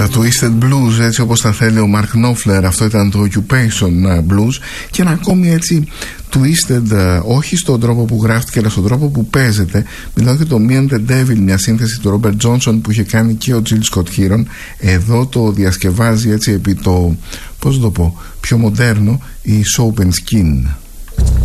Twisted Blues, έτσι όπως τα θέλει ο Mark Knopfler. Αυτό ήταν το Occupation Blues. Και ένα ακόμη έτσι Twisted, όχι στον τρόπο που γράφτηκε αλλά στον τρόπο που παίζεται. Μιλάω για το Me and the Devil, μια σύνθεση του Robert Johnson που είχε κάνει και ο Jill Scott Heron. Εδώ το διασκευάζει έτσι επί το, πώς το πω, πιο μοντέρνο, η Soap and Skin.